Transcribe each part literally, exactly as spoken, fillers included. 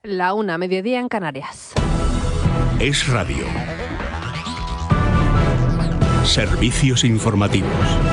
La una, mediodía en Canarias. Es Radio. Servicios informativos.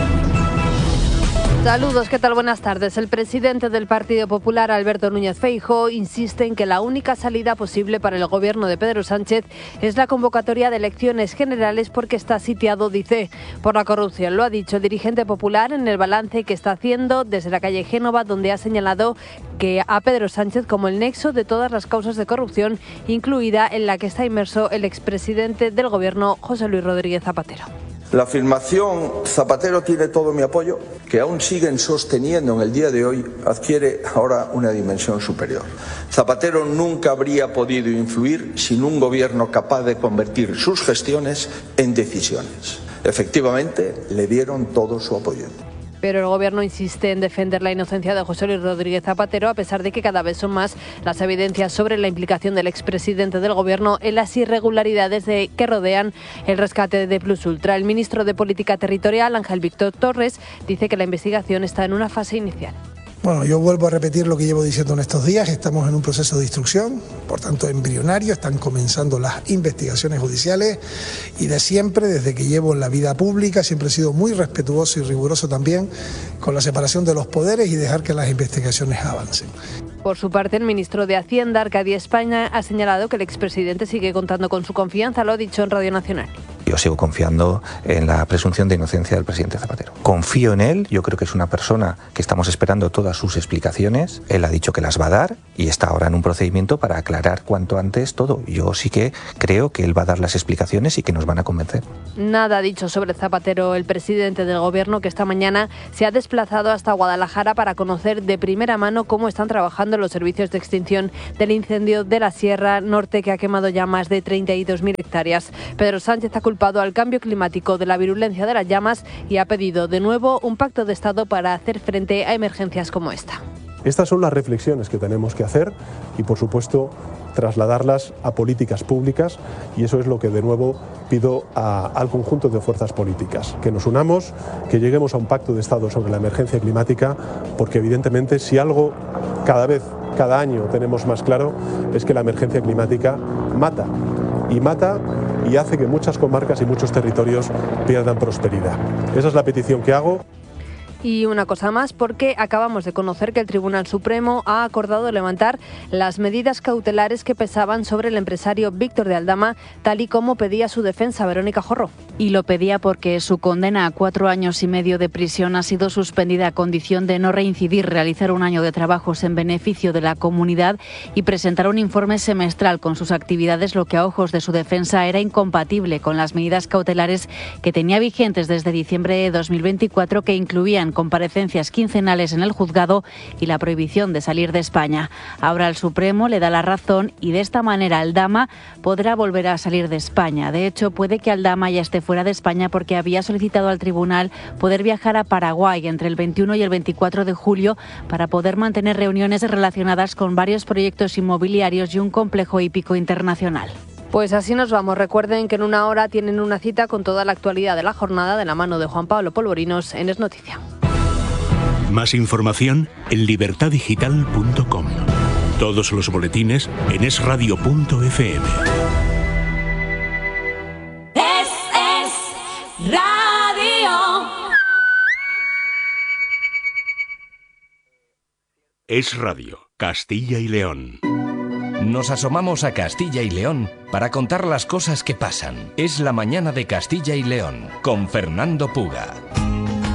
Saludos, ¿qué tal? Buenas tardes. El presidente del Partido Popular, Alberto Núñez Feijóo, insiste en que la única salida posible para el gobierno de Pedro Sánchez es la convocatoria de elecciones generales porque está sitiado, dice, por la corrupción. Lo ha dicho el dirigente popular en el balance que está haciendo desde la calle Génova, donde ha señalado que a Pedro Sánchez como el nexo de todas las causas de corrupción, incluida en la que está inmerso el expresidente del gobierno, José Luis Rodríguez Zapatero. La afirmación Zapatero tiene todo mi apoyo, que aún siguen sosteniendo en el día de hoy, adquiere ahora una dimensión superior. Zapatero nunca habría podido influir sin un gobierno capaz de convertir sus gestiones en decisiones. Efectivamente, le dieron todo su apoyo. Pero el gobierno insiste en defender la inocencia de José Luis Rodríguez Zapatero, a pesar de que cada vez son más las evidencias sobre la implicación del expresidente del gobierno en las irregularidades de, que rodean el rescate de Plus Ultra. El ministro de Política Territorial, Ángel Víctor Torres, dice que la investigación está en una fase inicial. Bueno, yo vuelvo a repetir lo que llevo diciendo en estos días. Estamos en un proceso de instrucción, por tanto embrionario, están comenzando las investigaciones judiciales y de siempre, desde que llevo en la vida pública, siempre he sido muy respetuoso y riguroso también con la separación de los poderes y dejar que las investigaciones avancen. Por su parte, el ministro de Hacienda, Arcadio España, ha señalado que el expresidente sigue contando con su confianza, lo ha dicho en Radio Nacional. Yo sigo confiando en la presunción de inocencia del presidente Zapatero. Confío en él, yo creo que es una persona que estamos esperando todas sus explicaciones. Él ha dicho que las va a dar y está ahora en un procedimiento para aclarar cuanto antes todo. Yo sí que creo que él va a dar las explicaciones y que nos van a convencer. Nada ha dicho sobre Zapatero el presidente del gobierno, que esta mañana se ha desplazado hasta Guadalajara para conocer de primera mano cómo están trabajando los servicios de extinción del incendio de la Sierra Norte, que ha quemado ya más de treinta y dos mil hectáreas. Pedro Sánchez ha culpado al cambio climático de la virulencia de las llamas y ha pedido de nuevo un pacto de Estado para hacer frente a emergencias como esta. Estas son las reflexiones que tenemos que hacer y, por supuesto, trasladarlas a políticas públicas, y eso es lo que de nuevo pido a, al conjunto de fuerzas políticas, que nos unamos, que lleguemos a un pacto de Estado sobre la emergencia climática, porque evidentemente si algo cada vez, cada año tenemos más claro es que la emergencia climática mata, y mata y hace que muchas comarcas y muchos territorios pierdan prosperidad. Esa es la petición que hago. Y una cosa más, porque acabamos de conocer que el Tribunal Supremo ha acordado levantar las medidas cautelares que pesaban sobre el empresario Víctor de Aldama, tal y como pedía su defensa, Verónica Jorro. Y lo pedía porque su condena a cuatro años y medio de prisión ha sido suspendida a condición de no reincidir, realizar un año de trabajos en beneficio de la comunidad y presentar un informe semestral con sus actividades, lo que a ojos de su defensa era incompatible con las medidas cautelares que tenía vigentes desde diciembre de dos mil veinticuatro, que incluían comparecencias quincenales en el juzgado y la prohibición de salir de España. Ahora el Supremo le da la razón y de esta manera Aldama podrá volver a salir de España. De hecho, puede que Aldama ya esté fuera de España porque había solicitado al tribunal poder viajar a Paraguay entre el veintiuno y el veinticuatro de julio para poder mantener reuniones relacionadas con varios proyectos inmobiliarios y un complejo hípico internacional. Pues así nos vamos. Recuerden que en una hora tienen una cita con toda la actualidad de la jornada de la mano de Juan Pablo Polvorinos en Es Noticia. Más información en libertad digital punto com. Todos los boletines en es radio punto efe eme. Es, es radio. Es Radio, Castilla y León. Nos asomamos a Castilla y León para contar las cosas que pasan. Es la mañana de Castilla y León con Fernando Puga.